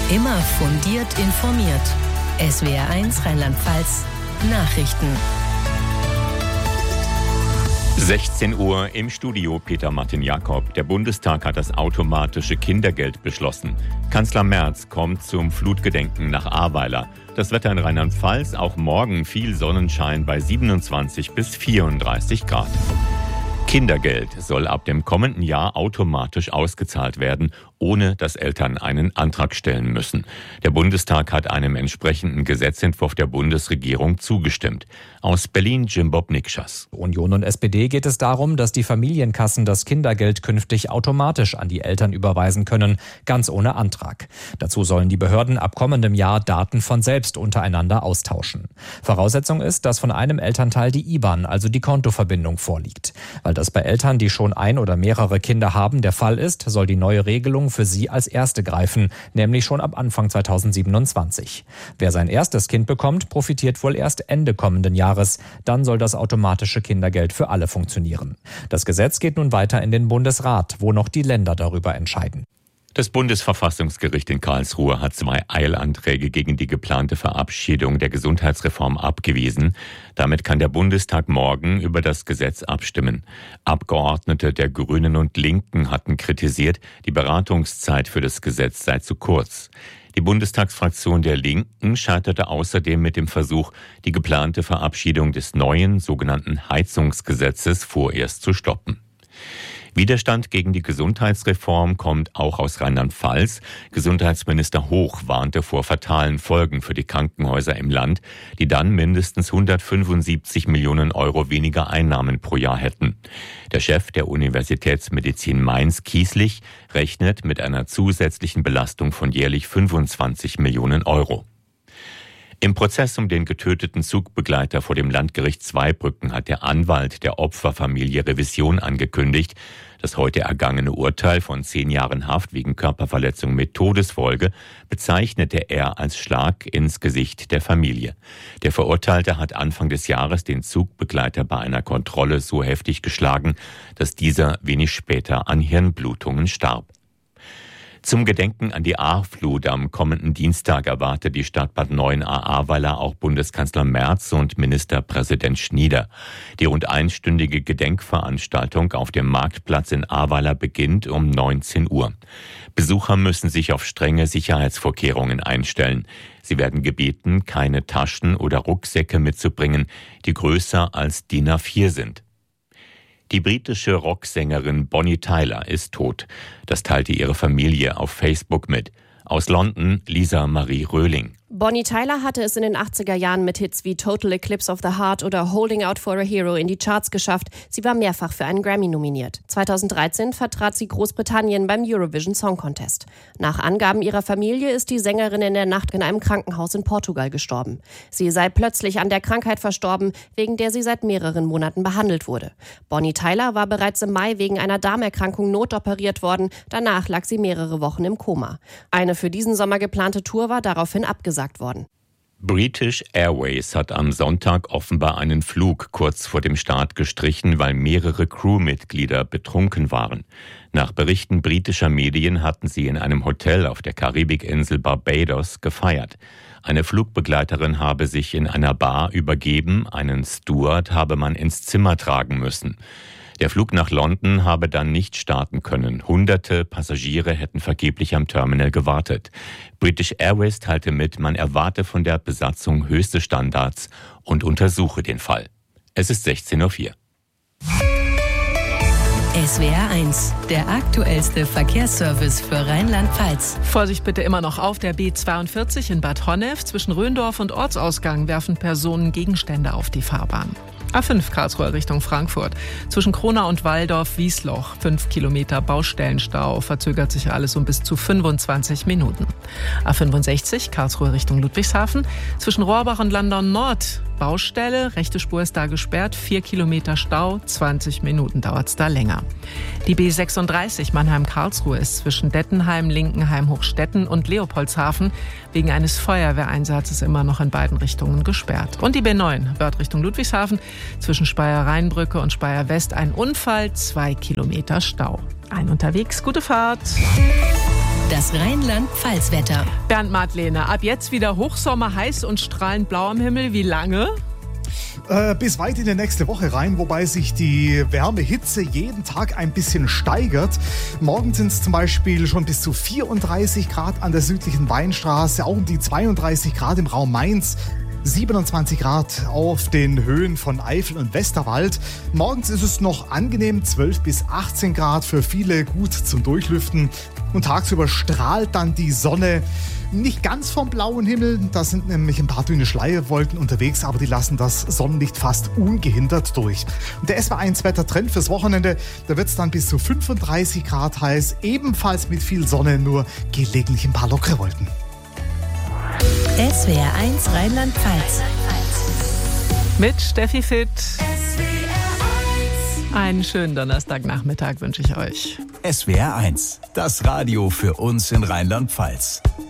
Immer fundiert informiert. SWR1 Rheinland-Pfalz Nachrichten. 16 Uhr im Studio Peter Martin-Jakob. Der Bundestag hat das automatische Kindergeld beschlossen. Kanzler Merz kommt zum Flutgedenken nach Ahrweiler. Das Wetter in Rheinland-Pfalz, auch morgen viel Sonnenschein bei 27 bis 34 Grad. Kindergeld soll ab dem kommenden Jahr automatisch ausgezahlt werden, ohne dass Eltern einen Antrag stellen müssen. Der Bundestag hat einem entsprechenden Gesetzentwurf der Bundesregierung zugestimmt. Aus Berlin Jim-Bob Nikschas. Union und SPD geht es darum, dass die Familienkassen das Kindergeld künftig automatisch an die Eltern überweisen können, ganz ohne Antrag. Dazu sollen die Behörden ab kommendem Jahr Daten von selbst untereinander austauschen. Voraussetzung ist, dass von einem Elternteil die IBAN, also die Kontoverbindung, vorliegt. Weil das bei Eltern, die schon ein oder mehrere Kinder haben, der Fall ist, soll die neue Regelung für sie als erste greifen, nämlich schon ab Anfang 2027. Wer sein erstes Kind bekommt, profitiert wohl erst Ende kommenden Jahres. Dann soll das automatische Kindergeld für alle funktionieren. Das Gesetz geht nun weiter in den Bundesrat, wo noch die Länder darüber entscheiden. Das Bundesverfassungsgericht in Karlsruhe hat 2 Eilanträge gegen die geplante Verabschiedung der Gesundheitsreform abgewiesen. Damit kann der Bundestag morgen über das Gesetz abstimmen. Abgeordnete der Grünen und Linken hatten kritisiert, die Beratungszeit für das Gesetz sei zu kurz. Die Bundestagsfraktion der Linken scheiterte außerdem mit dem Versuch, die geplante Verabschiedung des neuen sogenannten Heizungsgesetzes vorerst zu stoppen. Widerstand gegen die Gesundheitsreform kommt auch aus Rheinland-Pfalz. Gesundheitsminister Hoch warnte vor fatalen Folgen für die Krankenhäuser im Land, die dann mindestens 175 Millionen Euro weniger Einnahmen pro Jahr hätten. Der Chef der Universitätsmedizin Mainz, Kieslich, rechnet mit einer zusätzlichen Belastung von jährlich 25 Millionen Euro. Im Prozess um den getöteten Zugbegleiter vor dem Landgericht Zweibrücken hat der Anwalt der Opferfamilie Revision angekündigt. Das heute ergangene Urteil von 10 Jahren Haft wegen Körperverletzung mit Todesfolge bezeichnete er als Schlag ins Gesicht der Familie. Der Verurteilte hat Anfang des Jahres den Zugbegleiter bei einer Kontrolle so heftig geschlagen, dass dieser wenig später an Hirnblutungen starb. Zum Gedenken an die Ahrflut am kommenden Dienstag erwartet die Stadt Bad Neuenahr-Ahrweiler auch Bundeskanzler Merz und Ministerpräsident Schnieder. Die rund einstündige Gedenkveranstaltung auf dem Marktplatz in Ahrweiler beginnt um 19 Uhr. Besucher müssen sich auf strenge Sicherheitsvorkehrungen einstellen. Sie werden gebeten, keine Taschen oder Rucksäcke mitzubringen, die größer als DIN A4 sind. Die britische Rocksängerin Bonnie Tyler ist tot. Das teilte ihre Familie auf Facebook mit. Aus London Lisa Marie Röhling. Bonnie Tyler hatte es in den 80er Jahren mit Hits wie Total Eclipse of the Heart oder Holding Out for a Hero in die Charts geschafft. Sie war mehrfach für einen Grammy nominiert. 2013 vertrat sie Großbritannien beim Eurovision Song Contest. Nach Angaben ihrer Familie ist die Sängerin in der Nacht in einem Krankenhaus in Portugal gestorben. Sie sei plötzlich an der Krankheit verstorben, wegen der sie seit mehreren Monaten behandelt wurde. Bonnie Tyler war bereits im Mai wegen einer Darmerkrankung notoperiert worden. Danach lag sie mehrere Wochen im Koma. Eine für diesen Sommer geplante Tour war daraufhin abgesagt worden. British Airways hat am Sonntag offenbar einen Flug kurz vor dem Start gestrichen, weil mehrere Crewmitglieder betrunken waren. Nach Berichten britischer Medien hatten sie in einem Hotel auf der Karibikinsel Barbados gefeiert. Eine Flugbegleiterin habe sich in einer Bar übergeben, einen Steward habe man ins Zimmer tragen müssen. Der Flug nach London habe dann nicht starten können. Hunderte Passagiere hätten vergeblich am Terminal gewartet. British Airways teilte mit, man erwarte von der Besatzung höchste Standards und untersuche den Fall. Es ist 16:04 Uhr. SWR1, der aktuellste Verkehrsservice für Rheinland-Pfalz. Vorsicht bitte immer noch auf der B42 in Bad Honnef. Zwischen Röndorf und Ortsausgang werfen Personen Gegenstände auf die Fahrbahn. A5 Karlsruhe Richtung Frankfurt. Zwischen Kronau und Walldorf-Wiesloch 5 Kilometer Baustellenstau. Verzögert sich alles um bis zu 25 Minuten. A65 Karlsruhe Richtung Ludwigshafen. Zwischen Rohrbach und Landau Nord Baustelle. Rechte Spur ist da gesperrt. 4 Kilometer Stau. 20 Minuten dauert es da länger. Die B36 Mannheim-Karlsruhe ist zwischen Dettenheim, Linkenheim, Hochstetten und Leopoldshafen wegen eines Feuerwehreinsatzes immer noch in beiden Richtungen gesperrt. Und die B9 Wörth Richtung Ludwigshafen. Zwischen Speyer-Rheinbrücke und Speyer-West ein Unfall, 2 Kilometer Stau. Allen unterwegs, gute Fahrt. Das Rheinland-Pfalz-Wetter. Bernd Madlehne, ab jetzt wieder Hochsommer, heiß und strahlend blau am Himmel. Wie lange? Bis weit in die nächste Woche rein, wobei sich die Wärme-Hitze jeden Tag ein bisschen steigert. Morgen sind es zum Beispiel schon bis zu 34 Grad an der südlichen Weinstraße, auch um die 32 Grad im Raum Mainz. 27 Grad auf den Höhen von Eifel und Westerwald. Morgens ist es noch angenehm, 12 bis 18 Grad, für viele gut zum Durchlüften. Und tagsüber strahlt dann die Sonne. Nicht ganz vom blauen Himmel, da sind nämlich ein paar dünne Schleierwolken unterwegs, aber die lassen das Sonnenlicht fast ungehindert durch. Und der SWR1 Wettertrend fürs Wochenende, da wird es dann bis zu 35 Grad heiß, ebenfalls mit viel Sonne, nur gelegentlich ein paar lockere Wolken. SWR1 Rheinland-Pfalz. Mit Steffi Fitt. Einen schönen Donnerstagnachmittag wünsche ich euch. SWR1, das Radio für uns in Rheinland-Pfalz.